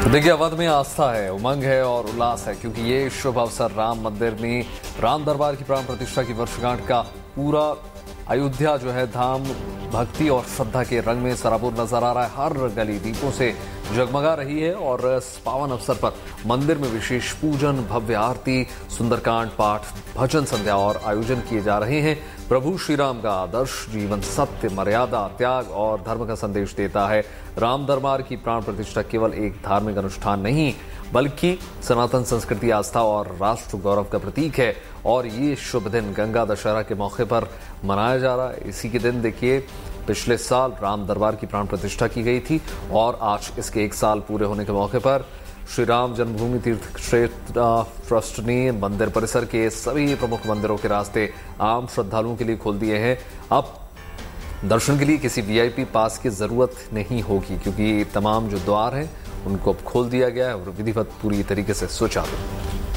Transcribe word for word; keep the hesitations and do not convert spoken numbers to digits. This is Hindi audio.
देखिए, अवध में आस्था है, उमंग है और उल्लास है, क्योंकि ये शुभ अवसर राम मंदिर में राम दरबार की प्राण प्रतिष्ठा की वर्षगांठ का पूरा अयोध्या जो है धाम भक्ति और श्रद्धा के रंग में सराबोर नजर आ रहा है। हर गली दीपों से जगमगा रही है और इस पावन अवसर पर मंदिर में विशेष पूजन, भव्य आरती, सुंदरकांड पाठ, भजन संध्या और आयोजन किए जा रहे हैं। प्रभु श्री राम का आदर्श जीवन सत्य, मर्यादा, त्याग और धर्म का संदेश देता है। राम दरबार की प्राण प्रतिष्ठा केवल एक धार्मिक अनुष्ठान नहीं, बल्कि सनातन संस्कृति, आस्था और राष्ट्र गौरव का प्रतीक है। और ये शुभ दिन गंगा दशहरा के मौके पर मनाया जा रहा है। इसी के दिन देखिए, पिछले साल राम दरबार की प्राण प्रतिष्ठा की गई थी और आज इसके एक साल पूरे होने के मौके पर श्री राम जन्मभूमि तीर्थ क्षेत्र ट्रस्ट ने मंदिर परिसर के सभी प्रमुख मंदिरों के रास्ते आम श्रद्धालुओं के लिए खोल दिए हैं। अब दर्शन के लिए किसी वीआईपी पास की जरूरत नहीं होगी, क्योंकि तमाम जो द्वार हैं उनको अब खोल दिया गया है और विधिवत पूरी तरीके से सुचारू।